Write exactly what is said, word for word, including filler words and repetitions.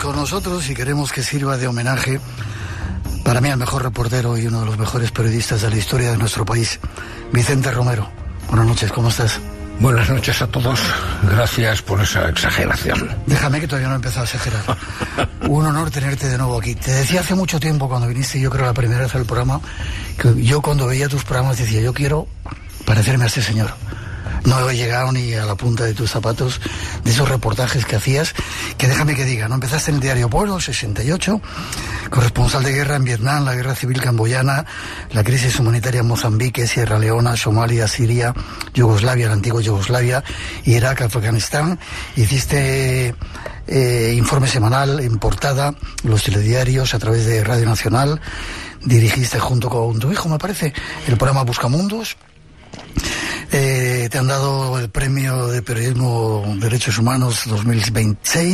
con nosotros y queremos que sirva de homenaje para mí al mejor reportero y uno de los mejores periodistas de la historia de nuestro país, Vicente Romero. Buenas noches, ¿cómo estás? Buenas noches a todos. Gracias por esa exageración. Déjame que todavía no he empezado a exagerar. Un honor tenerte de nuevo aquí. Te decía hace mucho tiempo cuando viniste, yo creo la primera vez al programa, que yo cuando veía tus programas decía, yo quiero parecerme a este señor. No he llegado ni a la punta de tus zapatos de esos reportajes que hacías, que déjame que diga, ¿no? Empezaste en el diario Pueblo, sesenta y ocho, corresponsal de guerra en Vietnam, la guerra civil camboyana, la crisis humanitaria en Mozambique, Sierra Leona, Somalia, Siria, Yugoslavia, la antigua Yugoslavia, Irak, Afganistán. Hiciste eh, informe semanal en portada, los telediarios a través de Radio Nacional. Dirigiste junto con tu hijo, me parece, el programa Buscamundos. Eh, te han dado el premio de periodismo Derechos Humanos dos mil veintiséis.